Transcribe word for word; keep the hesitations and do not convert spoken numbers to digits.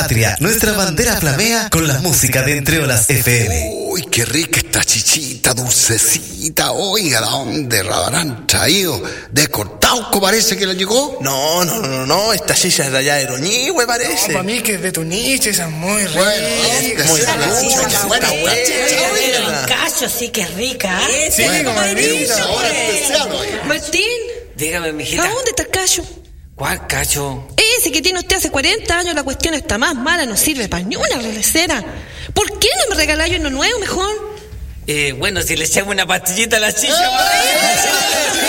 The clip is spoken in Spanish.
patria, nuestra bandera flamea con la música de Entre Olas F M. Uy, qué rica esta chichita, dulcecita. Oiga, ¿de dónde la habrán traído? ¿De Cortauco parece que la llegó? No, no, no, no, esta chicha es de allá de Roñigüe parece. No, para mí que es de Tuniche, esa es muy rica. Bueno, es que Muy sea la rica, chicha, está buena, buena. El cacho sí que es rica. ¿Eh? Sí, comadrita. Ahora especial, oiga. Martín, Dígame, mijita. ¿a dónde está el cacho? ¿Cuál cacho? Ese que tiene usted hace cuarenta años, la cuestión está más mala, no sirve para ni una relecera. ¿Por qué no me regaláis uno nuevo mejor? Eh, bueno, si le echamos una pastillita a la chicha.